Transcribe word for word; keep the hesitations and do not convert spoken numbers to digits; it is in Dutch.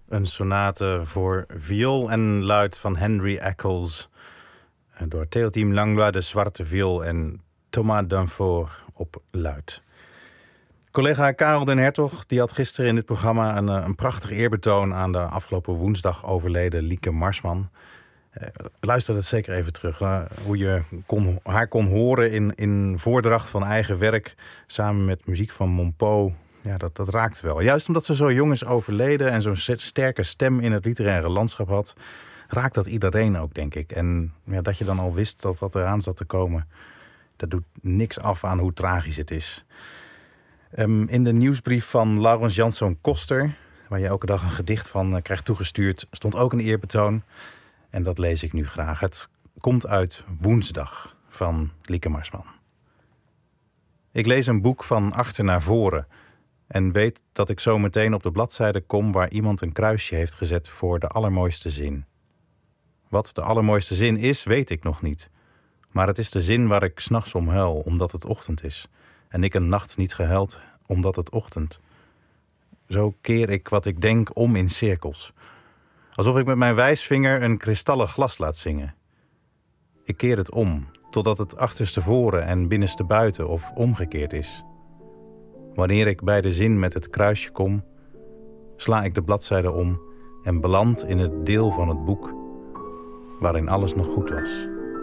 Een sonate voor viool en luid van Henry Eccles. Door Théotime Langlois de zwarte viool en Thomas Danforth op luid. Collega Karel den Hertog die had gisteren in dit programma een, een prachtig eerbetoon aan de afgelopen woensdag overleden Lieke Marsman. Uh, luister dat zeker even terug. Uh, hoe je kon, haar kon horen in, in voordracht van eigen werk samen met muziek van Monpou. Ja, dat, dat raakt wel. Juist omdat ze zo jong is overleden en zo'n sterke stem in het literaire landschap had, raakt dat iedereen ook, denk ik. En ja, dat je dan al wist dat dat eraan zat te komen, dat doet niks af aan hoe tragisch het is. Um, in de nieuwsbrief van Laurens Janszoon Koster, waar je elke dag een gedicht van uh, krijgt toegestuurd, stond ook een eerbetoon. En dat lees ik nu graag. Het komt uit Woensdag van Lieke Marsman. Ik lees een boek van achter naar voren en weet dat ik zo meteen op de bladzijde kom waar iemand een kruisje heeft gezet voor de allermooiste zin. Wat de allermooiste zin is, weet ik nog niet. Maar het is de zin waar ik 's nachts om huil, omdat het ochtend is. En ik een nacht niet gehuild, omdat het ochtend. Zo keer ik wat ik denk om in cirkels. Alsof ik met mijn wijsvinger een kristallen glas laat zingen. Ik keer het om, totdat het achterstevoren en binnenste buiten of omgekeerd is. Wanneer ik bij de zin met het kruisje kom, sla ik de bladzijde om en beland in het deel van het boek waarin alles nog goed was.